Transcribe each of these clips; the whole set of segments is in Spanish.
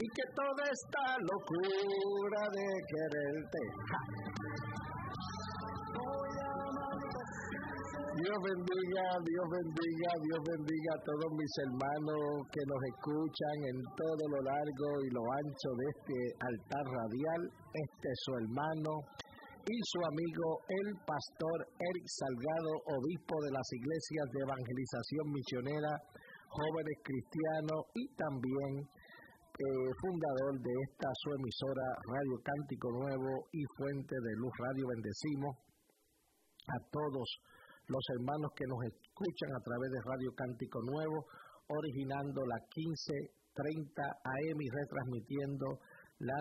y que toda esta locura de quererte. Dios bendiga, Dios bendiga, Dios bendiga a todos mis hermanos que nos escuchan en todo lo largo y lo ancho de este altar radial. Este es su hermano y su amigo, el pastor Eric Salgado, obispo de las iglesias de evangelización misionera, jóvenes cristianos y también fundador de esta su emisora Radio Cántico Nuevo y Fuente de Luz Radio. Bendecimos a todos los hermanos que nos escuchan a través de Radio Cántico Nuevo, originando la 1530 AM y retransmitiendo la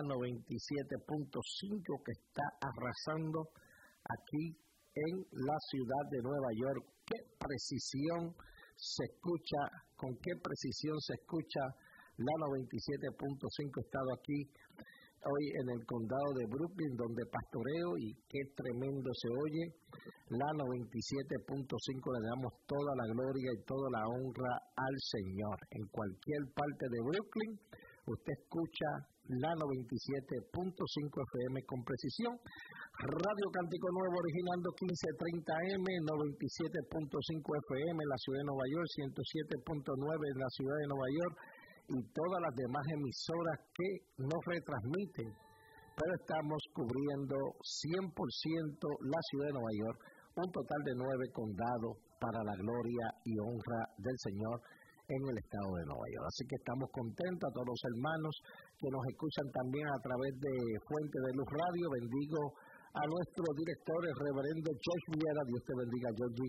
97.5 que está arrasando aquí en la ciudad de Nueva York. ¿Qué precisión se escucha? ¿Con qué precisión se escucha la 97.5? He estado aquí hoy en el condado de Brooklyn, donde pastoreo, y qué tremendo se oye. La 97.5 le damos toda la gloria y toda la honra al Señor. En cualquier parte de Brooklyn, usted escucha la 97.5 FM con precisión. Radio Cántico Nuevo originando 1530 AM, 97.5 FM en la ciudad de Nueva York, 107.9 en la ciudad de Nueva York, y todas las demás emisoras que nos retransmiten, pero estamos cubriendo 100% la ciudad de Nueva York, un total de 9 condados para la gloria y honra del Señor en el estado de Nueva York. Así que estamos contentos a todos los hermanos que nos escuchan también a través de Fuente de Luz Radio. Bendigo a nuestro director, el reverendo George Viera. Dios te bendiga, Georgie.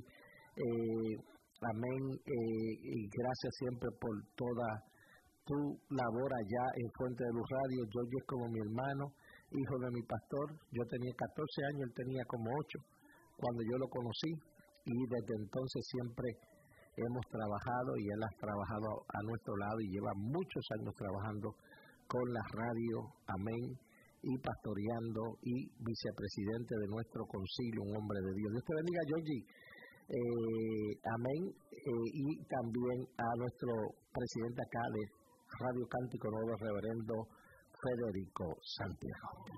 Amén. Y gracias siempre por toda tu labor allá en Fuente de Luz Radio. George es como mi hermano, hijo de mi pastor. Yo tenía 14 años, él tenía como 8 cuando yo lo conocí, y desde entonces siempre hemos trabajado y él ha trabajado a nuestro lado y lleva muchos años trabajando con la radio, amén, y pastoreando y vicepresidente de nuestro concilio, un hombre de Dios. Dios te bendiga, Georgie. Amén. Y también a nuestro presidente acá de Radio Cántico Nuevo, reverendo Federico Santiago.